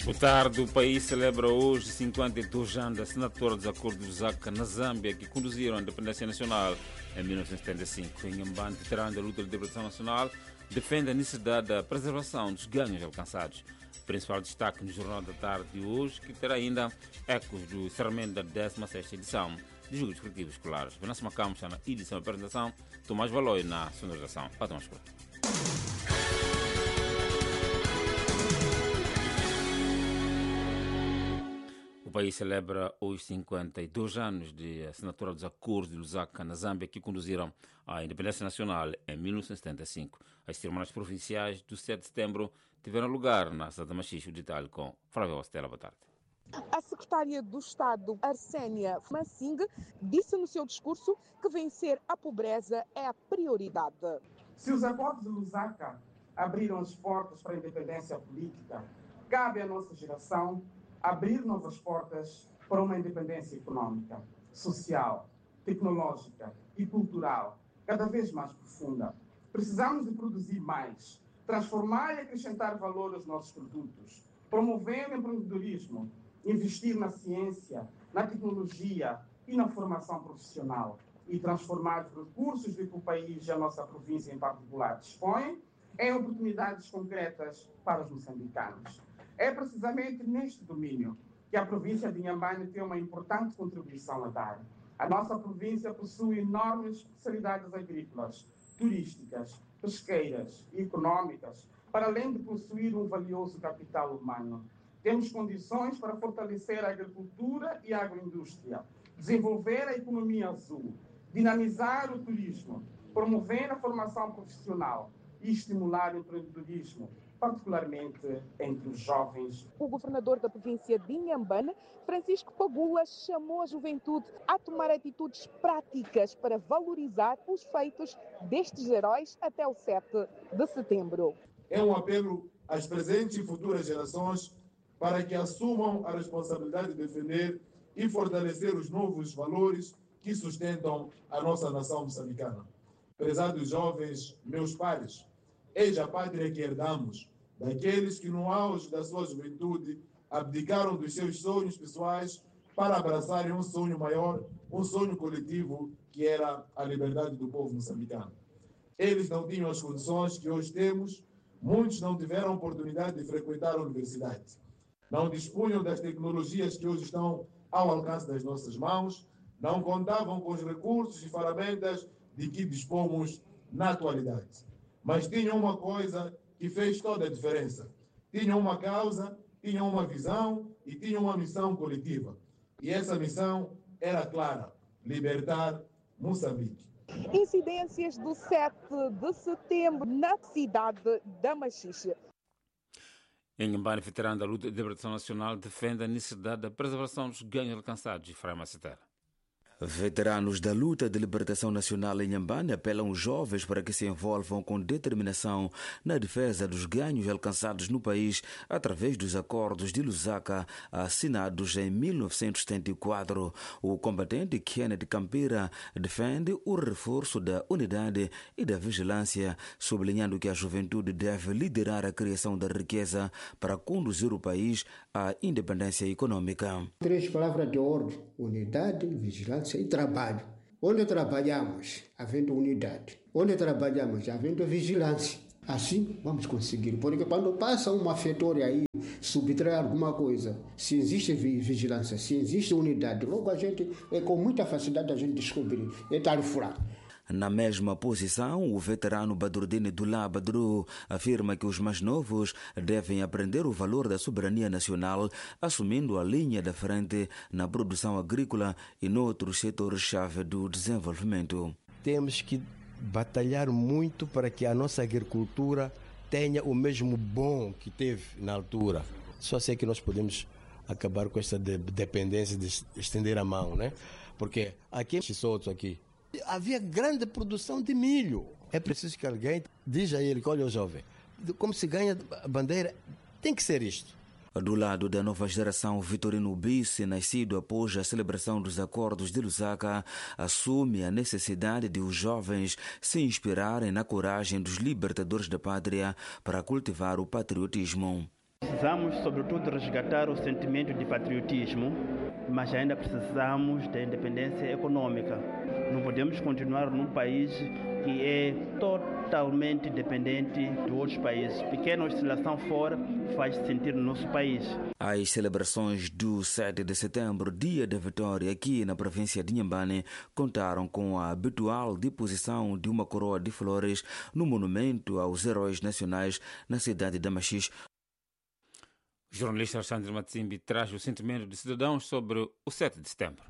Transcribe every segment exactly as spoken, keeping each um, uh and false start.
Boa tarde. O país celebra hoje cinquenta e dois anos da assinatura dos acordos de Lusaka na Zâmbia, que conduziram à independência nacional em mil novecentos e setenta e cinco. Inhambane, veterano da luta de libertação nacional, defende a necessidade da preservação dos ganhos alcançados. O principal destaque no Jornal da Tarde de hoje, que terá ainda ecos do encerramento da décima sexta edição de Jogos Desportivos Escolares. Vanessa Macamo está na edição e apresentação, Tomás Valoi na sonorização. Para Tomás Couto. O país celebra hoje cinquenta e dois anos de assinatura dos acordos de Lusaka na Zâmbia, que conduziram à independência nacional em mil novecentos e setenta e cinco. As cerimônias provinciais do sete de setembro tiveram lugar na cidade de Machixe. O detalhe com Flávio Ostela. Boa tarde. A secretária do Estado, Arsénia Massing, disse no seu discurso que vencer a pobreza é a prioridade. Se os acordos de Lusaka abriram as portas para a independência política, cabe à nossa geração abrir novas portas para uma independência econômica, social, tecnológica e cultural cada vez mais profunda. Precisamos de produzir mais, transformar e acrescentar valor aos nossos produtos, promover o empreendedorismo, investir na ciência, na tecnologia e na formação profissional e transformar os recursos de que o país e a nossa província em particular dispõem em oportunidades concretas para os moçambicanos. É precisamente neste domínio que a província de Inhambane tem uma importante contribuição a dar. A nossa província possui enormes especialidades agrícolas, turísticas, pesqueiras e econômicas, para além de possuir um valioso capital humano. Temos condições para fortalecer a agricultura e a agroindústria, desenvolver a economia azul, dinamizar o turismo, promover a formação profissional e estimular o empreendedorismo, particularmente entre os jovens. O governador da província de Inhambane, Francisco Pagula, chamou a juventude a tomar atitudes práticas para valorizar os feitos destes heróis até o sete de setembro. É um apelo às presentes e futuras gerações para que assumam a responsabilidade de defender e fortalecer os novos valores que sustentam a nossa nação moçambicana. Prezados jovens, meus pares, eis a pátria que herdamos daqueles que no auge da sua juventude abdicaram dos seus sonhos pessoais para abraçarem um sonho maior, um sonho coletivo, que era a liberdade do povo moçambicano. Eles não tinham as condições que hoje temos, muitos não tiveram a oportunidade de frequentar a universidade, não dispunham das tecnologias que hoje estão ao alcance das nossas mãos, não contavam com os recursos e ferramentas de que dispomos na atualidade. Mas tinham uma coisa que fez toda a diferença. Tinham uma causa, tinham uma visão e tinham uma missão coletiva. E essa missão era clara: libertar Moçambique. Incidências do sete de setembro na cidade da Machixe. Inhambane, veterano da luta de libertação nacional, defende a necessidade da preservação dos ganhos alcançados. E Frei Macetela. Veteranos da luta de libertação nacional em Inhambane apelam os jovens para que se envolvam com determinação na defesa dos ganhos alcançados no país através dos acordos de Lusaka assinados em mil novecentos e setenta e quatro. O combatente Kenneth Campira defende o reforço da unidade e da vigilância, sublinhando que a juventude deve liderar a criação da riqueza para conduzir o país à independência econômica. Três palavras de ordem: unidade, vigilância e trabalho. Onde trabalhamos, havendo unidade. Onde trabalhamos, havendo vigilância. Assim vamos conseguir. Porque quando passa um malfeitor aí, subtrai alguma coisa, se existe vigilância, se existe unidade, logo a gente, é com muita facilidade a gente descobrir. É tal fraco. Na mesma posição, o veterano Badrudine Dulá Badru afirma que os mais novos devem aprender o valor da soberania nacional, assumindo a linha da frente na produção agrícola e noutros setores-chave do desenvolvimento. Temos que batalhar muito para que a nossa agricultura tenha o mesmo bom que teve na altura. Só sei que nós podemos acabar com essa de dependência de estender a mão, né? Porque aqui em Chisoto, aqui, havia grande produção de milho. É preciso que alguém diga a ele que, olha, jovem, como se ganha a bandeira, tem que ser isto. Do lado da nova geração, Vitorino Bissi, nascido após a celebração dos acordos de Lusaka, assume a necessidade de os jovens se inspirarem na coragem dos libertadores da pátria para cultivar o patriotismo. Precisamos, sobretudo, resgatar o sentimento de patriotismo, mas ainda precisamos da independência econômica. Não podemos continuar num país que é totalmente dependente de outros países. Pequena oscilação fora faz sentir no nosso país. As celebrações do sete de setembro, dia da vitória, aqui na província de Inhambane, contaram com a habitual deposição de uma coroa de flores no monumento aos heróis nacionais na cidade de Machixe. O jornalista Alexandre Matsimbi traz o sentimento de cidadãos sobre o sete de setembro.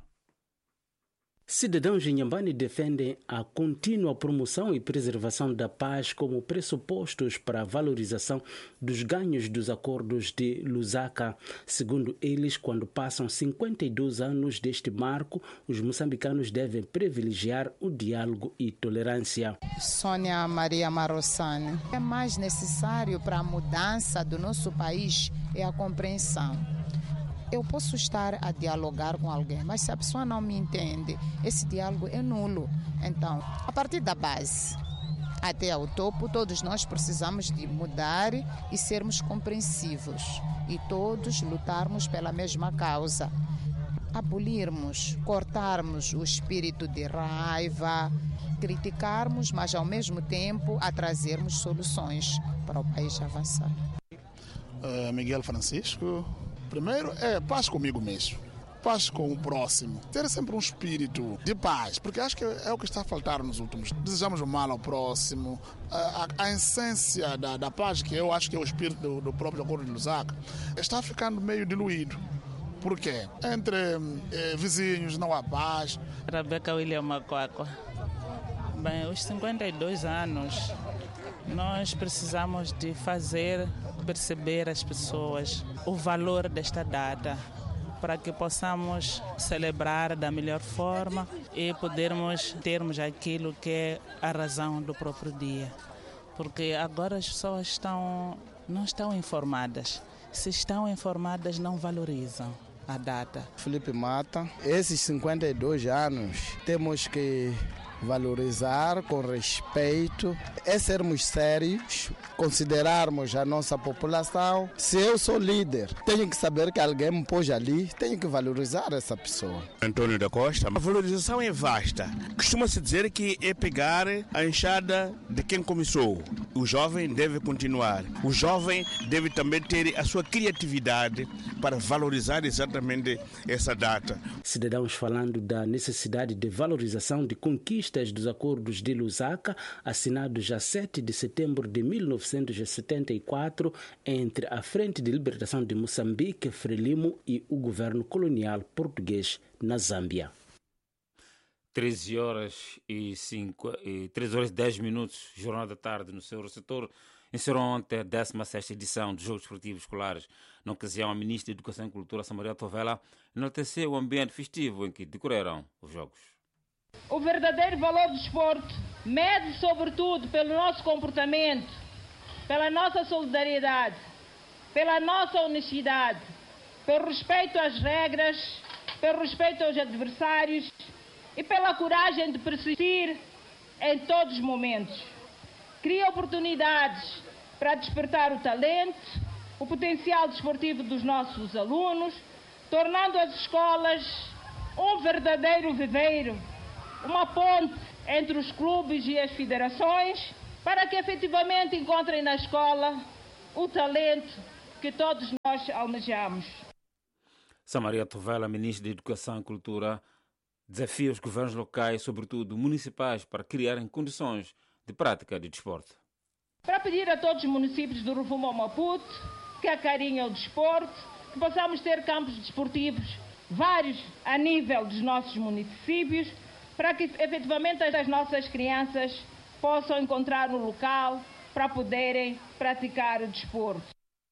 Cidadãos de Inhambane defendem a contínua promoção e preservação da paz como pressupostos para a valorização dos ganhos dos acordos de Lusaka. Segundo eles, quando passam cinquenta e dois anos deste marco, os moçambicanos devem privilegiar o diálogo e tolerância. Sônia Maria Marossani. É mais necessário para a mudança do nosso país é a compreensão. Eu posso estar a dialogar com alguém, mas se a pessoa não me entende, esse diálogo é nulo. Então, a partir da base até ao topo, todos nós precisamos de mudar e sermos compreensivos. E todos lutarmos pela mesma causa. Abolirmos, cortarmos o espírito de raiva, criticarmos, mas ao mesmo tempo a trazermos soluções para o país avançar. Uh, Miguel Francisco. Primeiro é paz comigo mesmo, paz com o próximo. Ter sempre um espírito de paz, porque acho que é o que está a faltar nos últimos. Desejamos o mal ao próximo. A, a, a essência da, da paz, que eu acho que é o espírito do, do próprio Acordo de Lusaka, está ficando meio diluído. Por quê? Entre eh, vizinhos não há paz. Rebeca William Macuaco. Bem, os cinquenta e dois anos, nós precisamos de fazer perceber às pessoas o valor desta data para que possamos celebrar da melhor forma e podermos termos aquilo que é a razão do próprio dia. Porque agora as pessoas estão, não estão informadas. Se estão informadas, não valorizam a data. Felipe Mata, esses cinquenta e dois anos temos que valorizar com respeito, é sermos sérios, considerarmos a nossa população. Se eu sou líder, tenho que saber que alguém me pôs ali, tenho que valorizar essa pessoa. Antônio da Costa, a valorização é vasta. Costuma-se dizer que é pegar a enxada de quem começou. O jovem deve continuar. O jovem deve também ter a sua criatividade para valorizar exatamente essa data. Cidadãos falando da necessidade de valorização de conquistas dos acordos de Lusaka, assinados a sete de setembro de mil novecentos e setenta e quatro entre a Frente de Libertação de Moçambique, Frelimo, e o governo colonial português na Zâmbia. treze horas e dez minutos, Jornal da Tarde no seu receptor. Encerrou ontem a décima sexta edição dos Jogos Esportivos Escolares. Na ocasião, a Ministra da Educação e Cultura, Samaria Tovela, enalteceu o ambiente festivo em que decorreram os Jogos. O verdadeiro valor do desporto mede sobretudo pelo nosso comportamento, pela nossa solidariedade, pela nossa honestidade, pelo respeito às regras, pelo respeito aos adversários e pela coragem de persistir em todos os momentos. Cria oportunidades para despertar o talento, o potencial desportivo dos nossos alunos, tornando as escolas um verdadeiro viveiro, uma ponte entre os clubes e as federações, para que efetivamente encontrem na escola o talento que todos nós almejamos. Samaria Tovela, Ministra da Educação e Cultura, desafia os governos locais, sobretudo municipais, para criarem condições de prática de desporto. Para pedir a todos os municípios do Rumo ao Maputo que acarinhem o desporto, que possamos ter campos desportivos vários a nível dos nossos municípios, para que efetivamente as nossas crianças possam encontrar um local para poderem praticar o desporto.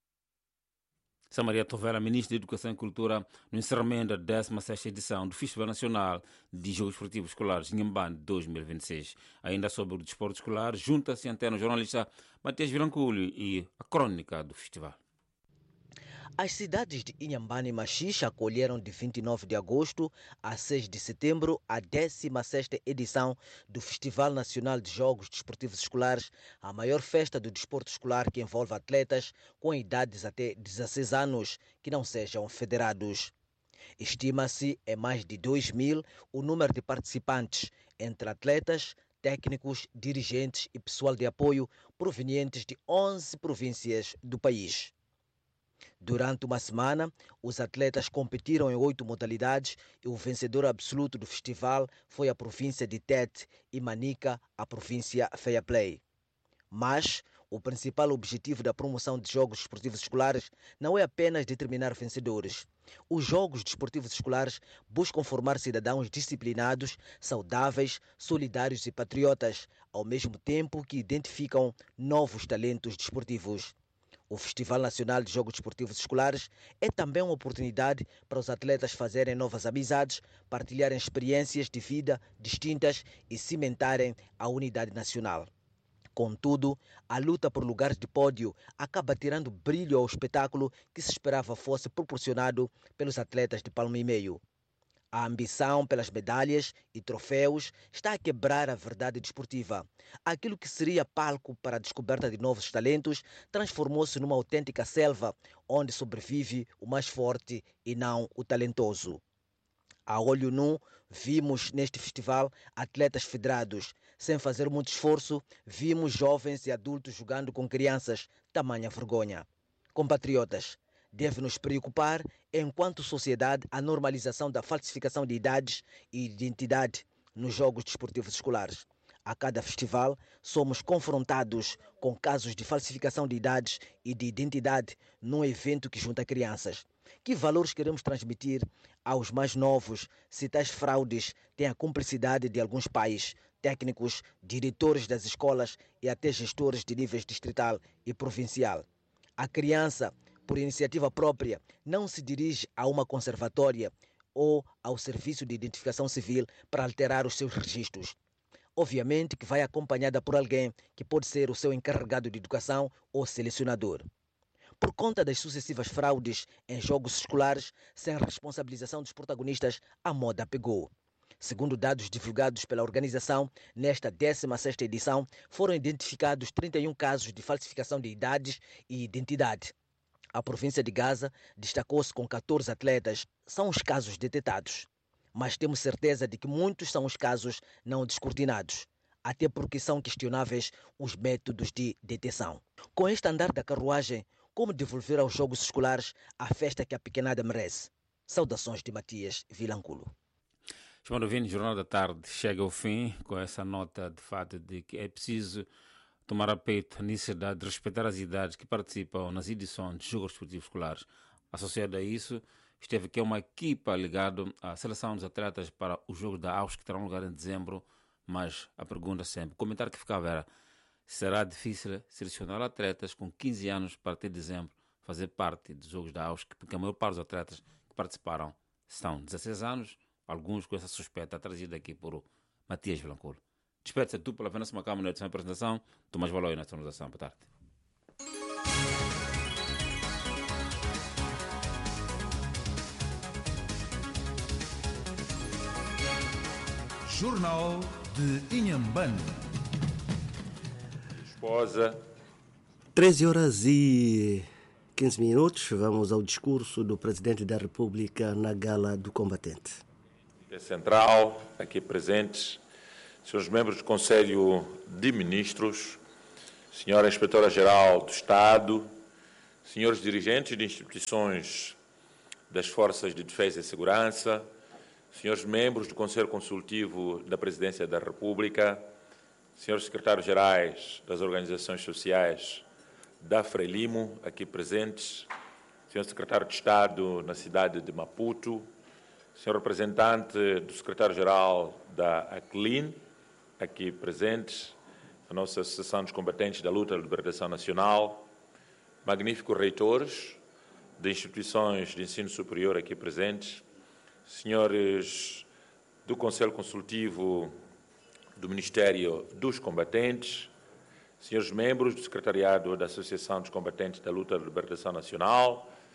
Samaria Tovela, Ministra da Educação e Cultura, no encerramento da décima sexta edição do Festival Nacional de Jogos Esportivos Escolares Inhambane dois mil e vinte e seis. Ainda sobre o desporto escolar, junta-se a antena o jornalista Matias Vilanculho e a crônica do festival. As cidades de Inhambane e Machixe acolheram de vinte e nove de agosto a seis de setembro a décima sexta edição do Festival Nacional de Jogos Desportivos Escolares, a maior festa do desporto escolar que envolve atletas com idades até dezesseis anos que não sejam federados. Estima-se em mais de dois mil o número de participantes, entre atletas, técnicos, dirigentes e pessoal de apoio provenientes de onze províncias do país. Durante uma semana, os atletas competiram em oito modalidades e o vencedor absoluto do festival foi a província de Tete e Manica, a província Fair Play. Mas o principal objetivo da promoção de jogos desportivos escolares não é apenas determinar vencedores. Os jogos desportivos escolares buscam formar cidadãos disciplinados, saudáveis, solidários e patriotas, ao mesmo tempo que identificam novos talentos desportivos. O Festival Nacional de Jogos Desportivos Escolares é também uma oportunidade para os atletas fazerem novas amizades, partilharem experiências de vida distintas e cimentarem a unidade nacional. Contudo, a luta por lugares de pódio acaba tirando brilho ao espetáculo que se esperava fosse proporcionado pelos atletas de palmo e meio. A ambição pelas medalhas e troféus está a quebrar a verdade desportiva. Aquilo que seria palco para a descoberta de novos talentos transformou-se numa autêntica selva, onde sobrevive o mais forte e não o talentoso. A olho nu, vimos neste festival atletas federados. Sem fazer muito esforço, vimos jovens e adultos jogando com crianças, tamanha vergonha. Compatriotas, deve nos preocupar, enquanto sociedade, a normalização da falsificação de idades e identidade nos jogos desportivos escolares. A cada festival, somos confrontados com casos de falsificação de idades e de identidade num evento que junta crianças. Que valores queremos transmitir aos mais novos se tais fraudes têm a cumplicidade de alguns pais, técnicos, diretores das escolas e até gestores de níveis distrital e provincial? A criança, por iniciativa própria, não se dirige a uma conservatória ou ao serviço de identificação civil para alterar os seus registros. Obviamente que vai acompanhada por alguém que pode ser o seu encarregado de educação ou selecionador. Por conta das sucessivas fraudes em jogos escolares, sem responsabilização dos protagonistas, a moda pegou. Segundo dados divulgados pela organização, nesta décima sexta edição foram identificados trinta e um casos de falsificação de idades e identidade. A província de Gaza destacou-se com catorze atletas. São os casos detetados, mas temos certeza de que muitos são os casos não descortinados, até porque são questionáveis os métodos de detecção. Com este andar da carruagem, como devolver aos jogos escolares a festa que a pequenada merece? Saudações de Matias Vilanculo. Chamado Vini, Jornal da Tarde chega ao fim com essa nota de fato de que é preciso tomar a peito a necessidade de respeitar as idades que participam nas edições de Jogos Desportivos Escolares. Associado a isso, esteve aqui uma equipa ligada à seleção dos atletas para os Jogos da A U S que terão lugar em dezembro, mas a pergunta sempre, o comentário que ficava era: será difícil selecionar atletas com quinze anos para ter dezembro fazer parte dos Jogos da A U S, porque a maior parte dos atletas que participaram são dezesseis anos, alguns com essa suspeita trazida aqui por Matias Vilanculo. Despede-se tu pela Vanessa Macama na edição e apresentação, Tomás Valói na sonorização. Boa tarde. Jornal de Inhambane. Esposa. treze horas e quinze minutos. Vamos ao discurso do Presidente da República na Gala do Combatente. É central, aqui presentes, senhores membros do Conselho de Ministros, senhora Inspetora-Geral do Estado, senhores dirigentes de instituições das Forças de Defesa e Segurança, senhores membros do Conselho Consultivo da Presidência da República, senhores secretários-gerais das organizações sociais da Frelimo, aqui presentes, senhor secretário de Estado na cidade de Maputo, senhor representante do secretário-geral da ACLIN, aqui presentes, a nossa Associação dos Combatentes da Luta da Libertação Nacional, magníficos reitores de instituições de ensino superior aqui presentes, senhores do Conselho Consultivo do Ministério dos Combatentes, senhores membros do Secretariado da Associação dos Combatentes da Luta da Libertação Nacional,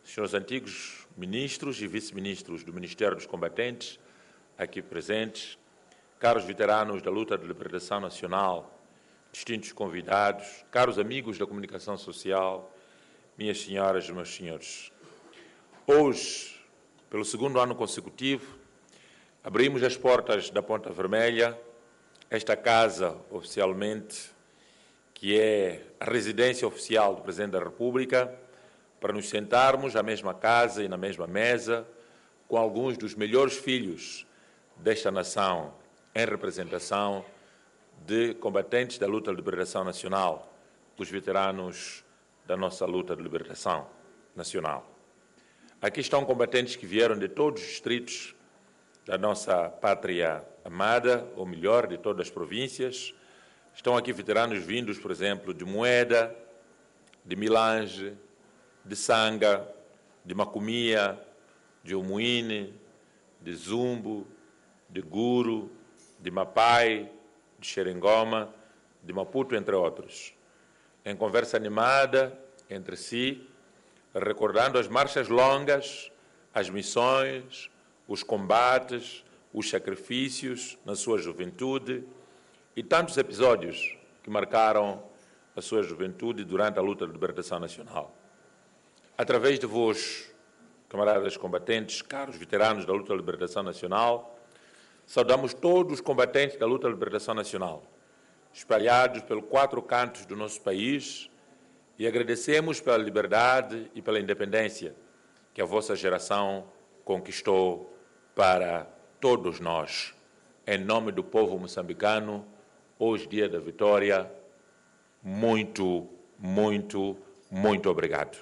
senhores antigos ministros e vice-ministros do Ministério dos Combatentes, aqui presentes, caros veteranos da luta de libertação nacional, distintos convidados, caros amigos da comunicação social, minhas senhoras e meus senhores. Hoje, pelo segundo ano consecutivo, abrimos as portas da Ponta Vermelha, esta casa oficialmente, que é a residência oficial do Presidente da República, para nos sentarmos à mesma casa e na mesma mesa com alguns dos melhores filhos desta nação, em representação de combatentes da luta de liberação nacional, os veteranos da nossa luta de libertação nacional. Aqui estão combatentes que vieram de todos os distritos da nossa pátria amada, ou melhor, de todas as províncias. Estão aqui veteranos vindos, por exemplo, de Moeda, de Milange, de Sanga, de Macomia, de Umuine, de Zumbo, de Guru, de Mapai, de Xerengoma, de Maputo, entre outros. Em conversa animada entre si, recordando as marchas longas, as missões, os combates, os sacrifícios na sua juventude e tantos episódios que marcaram a sua juventude durante a luta de libertação nacional. Através de vós, camaradas combatentes, caros veteranos da luta de libertação nacional, saudamos todos os combatentes da luta de libertação nacional, espalhados pelos quatro cantos do nosso país, e agradecemos pela liberdade e pela independência que a vossa geração conquistou para todos nós. Em nome do povo moçambicano, hoje, dia da vitória, muito, muito, muito obrigado.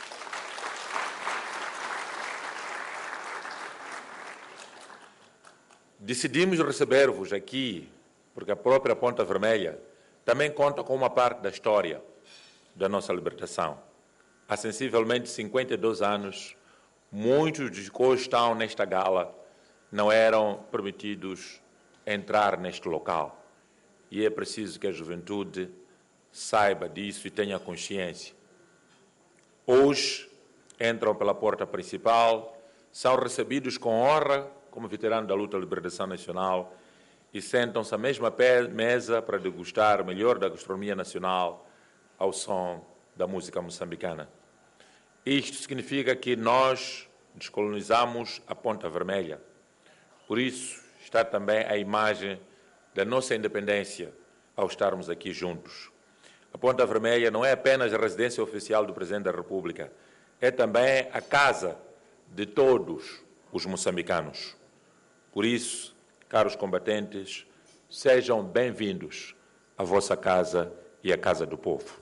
Decidimos receber-vos aqui, porque a própria Ponta Vermelha também conta com uma parte da história da nossa libertação. Há sensivelmente cinquenta e dois anos, muitos dos que hoje estão nesta gala não eram permitidos entrar neste local. E é preciso que a juventude saiba disso e tenha consciência. Hoje, entram pela porta principal, são recebidos com honra como veteranos da luta de libertação nacional e sentam-se à mesma mesa para degustar o melhor da gastronomia nacional ao som da música moçambicana. Isto significa que nós descolonizamos a Ponta Vermelha. Por isso está também a imagem da nossa independência ao estarmos aqui juntos. A Ponta Vermelha não é apenas a residência oficial do Presidente da República, é também a casa de todos os moçambicanos. Por isso, caros combatentes, sejam bem-vindos à vossa casa e à casa do povo.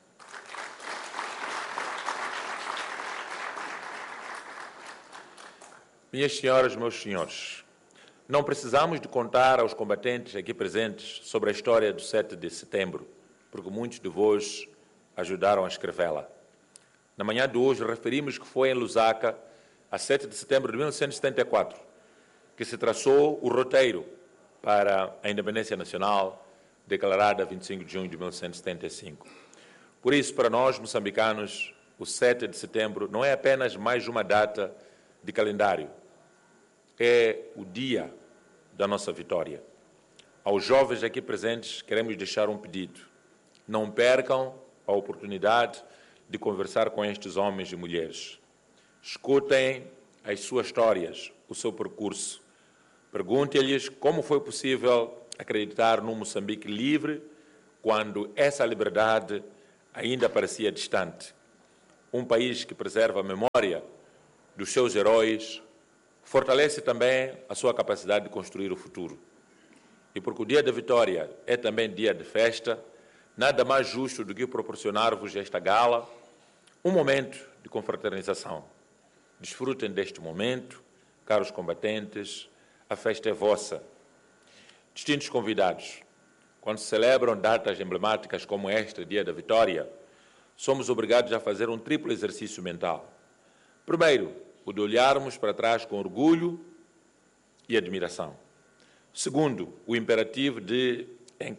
Minhas senhoras, meus senhores, não precisamos de contar aos combatentes aqui presentes sobre a história do sete de setembro, porque muitos de vós ajudaram a escrevê-la. Na manhã de hoje, referimos que foi em Lusaka, a sete de setembro de mil novecentos e setenta e quatro, que se traçou o roteiro para a independência nacional, declarada a vinte e cinco de junho de mil novecentos e setenta e cinco. Por isso, para nós, moçambicanos, o sete de setembro não é apenas mais uma data de calendário, é o dia da nossa vitória. Aos jovens aqui presentes, queremos deixar um pedido. Não percam a oportunidade de conversar com estes homens e mulheres. Escutem as suas histórias, o seu percurso. Perguntem-lhes como foi possível acreditar num Moçambique livre quando essa liberdade ainda parecia distante. Um país que preserva a memória dos seus heróis fortalece também a sua capacidade de construir o futuro. E porque o dia da vitória é também dia de festa, nada mais justo do que proporcionar-vos esta gala um momento de confraternização. Desfrutem deste momento, caros combatentes, a festa é vossa. Distintos convidados, quando se celebram datas emblemáticas como esta, dia da vitória, somos obrigados a fazer um triplo exercício mental. Primeiro, o de olharmos para trás com orgulho e admiração. Segundo, o imperativo de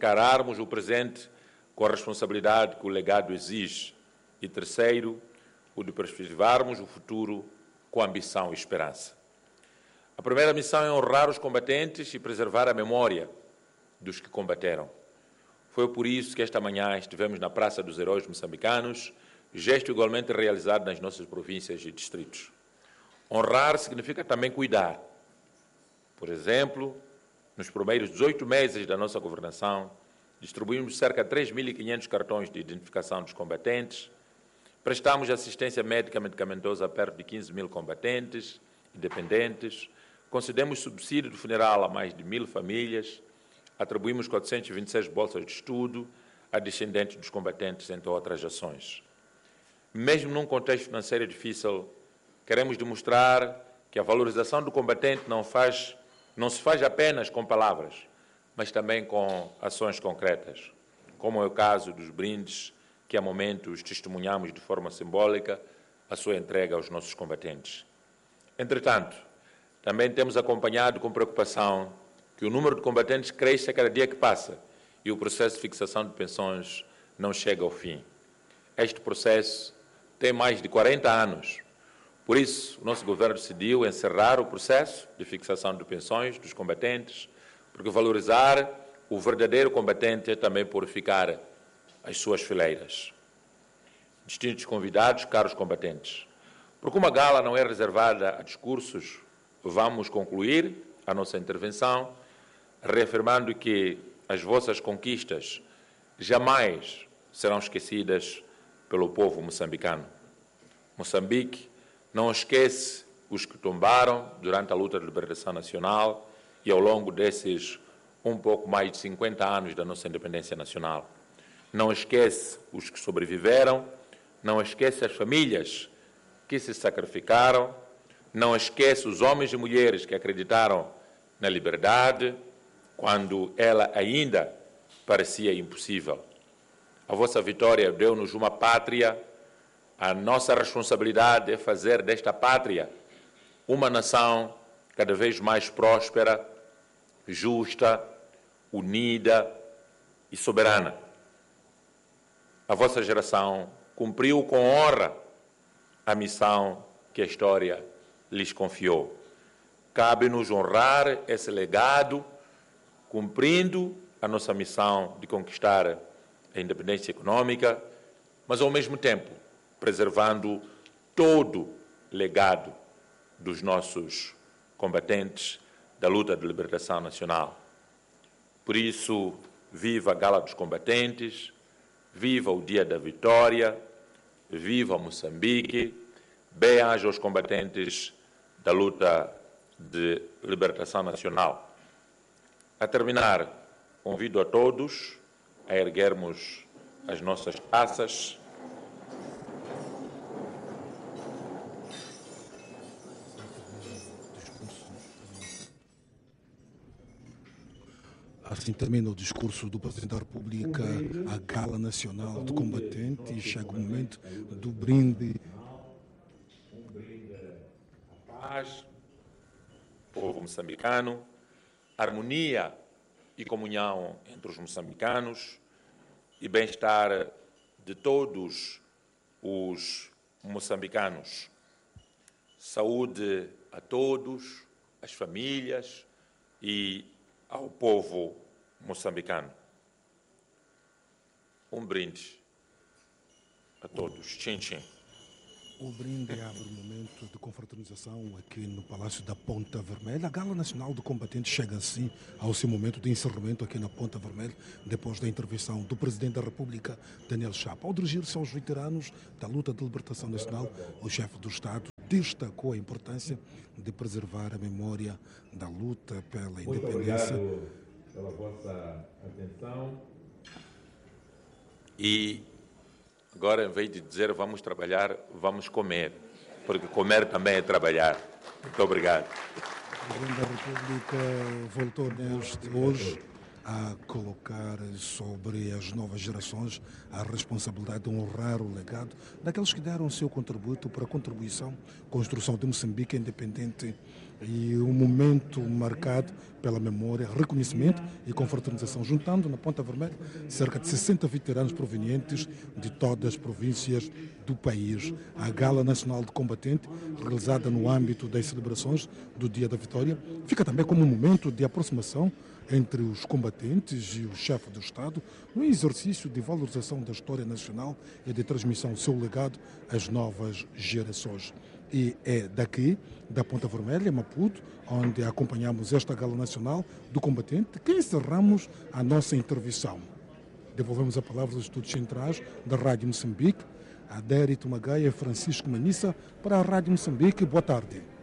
encararmos o presente com a responsabilidade que o legado exige. E terceiro, o de perspectivarmos o futuro com ambição e esperança. A primeira missão é honrar os combatentes e preservar a memória dos que combateram. Foi por isso que esta manhã estivemos na Praça dos Heróis Moçambicanos, gesto igualmente realizado nas nossas províncias e distritos. Honrar significa também cuidar. Por exemplo, nos primeiros dezoito meses da nossa governação, distribuímos cerca de três mil e quinhentos cartões de identificação dos combatentes, prestamos assistência médica medicamentosa a perto de quinze mil combatentes e dependentes, concedemos subsídio de funeral a mais de mil famílias, atribuímos quatrocentas e vinte e seis bolsas de estudo a descendentes dos combatentes, entre outras ações. Mesmo num contexto financeiro difícil, queremos demonstrar que a valorização do combatente não, faz, não se faz apenas com palavras, mas também com ações concretas, como é o caso dos brindes que, a momentos, testemunhamos de forma simbólica a sua entrega aos nossos combatentes. Entretanto, também temos acompanhado com preocupação que o número de combatentes cresce a cada dia que passa e o processo de fixação de pensões não chega ao fim. Este processo tem mais de quarenta anos. Por isso, o nosso governo decidiu encerrar o processo de fixação de pensões dos combatentes, porque valorizar o verdadeiro combatente é também purificar as suas fileiras. Distintos convidados, caros combatentes, porque uma gala não é reservada a discursos, vamos concluir a nossa intervenção reafirmando que as vossas conquistas jamais serão esquecidas pelo povo moçambicano. Moçambique não esquece os que tombaram durante a luta de libertação nacional e ao longo desses um pouco mais de cinquenta anos da nossa independência nacional. Não esquece os que sobreviveram, não esquece as famílias que se sacrificaram, não esquece os homens e mulheres que acreditaram na liberdade quando ela ainda parecia impossível. A vossa vitória deu-nos uma pátria. A nossa responsabilidade é fazer desta pátria uma nação cada vez mais próspera, justa, unida e soberana. A vossa geração cumpriu com honra a missão que a história lhes confiou. Cabe-nos honrar esse legado, cumprindo a nossa missão de conquistar a independência econômica, mas ao mesmo tempo preservando todo o legado dos nossos combatentes da luta de libertação nacional. Por isso, viva a Gala dos Combatentes, viva o Dia da Vitória, viva Moçambique, bem-aja aos combatentes da luta de libertação nacional. A terminar, convido a todos a erguermos as nossas taças. Assim termina o discurso do Presidente da República à Gala Nacional de Combatentes. Chega o momento do brinde. Paz, povo moçambicano, harmonia e comunhão entre os moçambicanos e bem-estar de todos os moçambicanos. Saúde a todos, as famílias e ao povo moçambicano. Um brinde a todos. Tchim, tchim. O brinde abre o momento de confraternização aqui no Palácio da Ponta Vermelha. A Gala Nacional de Combatentes chega assim ao seu momento de encerramento aqui na Ponta Vermelha, depois da intervenção do Presidente da República, Daniel Chapo. Ao dirigir-se aos veteranos da luta de libertação nacional, o chefe do Estado destacou a importância de preservar a memória da luta pela independência. Muito obrigado pela vossa atenção. E agora, em vez de dizer vamos trabalhar, vamos comer, porque comer também é trabalhar. Muito obrigado. O Presidente da República voltou neste hoje a colocar sobre as novas gerações a responsabilidade de honrar o legado daqueles que deram o seu contributo para a contribuição, construção de Moçambique independente e um momento marcado pela memória, reconhecimento e confraternização, juntando na Ponta Vermelha cerca de sessenta veteranos provenientes de todas as províncias do país. A Gala Nacional de Combatente, realizada no âmbito das celebrações do Dia da Vitória, fica também como um momento de aproximação entre os combatentes e o chefe do Estado, no exercício de valorização da história nacional e de transmissão do seu legado às novas gerações. E é daqui, da Ponta Vermelha, Maputo, onde acompanhamos esta Gala Nacional do Combatente, que encerramos a nossa intervenção. Devolvemos a palavra aos estudos centrais da Rádio Moçambique, a Dérito Magaia e Francisco Manissa, para a Rádio Moçambique. Boa tarde.